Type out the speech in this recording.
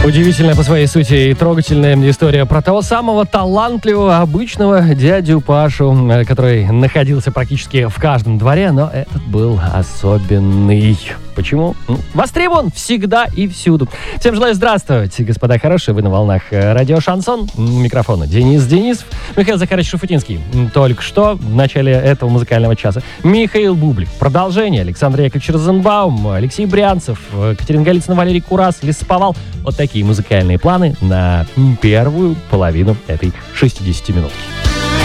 Удивительная по своей сути и трогательная история про того самого талантливого, обычного дядю Пашу, который находился практически в каждом дворе, но этот был особенный. Почему? Востребован всегда и всюду. Всем желаю здравствовать, господа хорошие. Вы на волнах радио Шансон. У микрофона Денис Денисов, Михаил Захарович Шуфутинский. Только что в начале этого музыкального часа Михаил Бублик. Продолжение. Александр Яковлевич Розенбаум, Алексей Брянцев, Катерина Голицына, Валерий Курас, Лесоповал. Вот такие музыкальные планы на первую половину этой 60 минутки.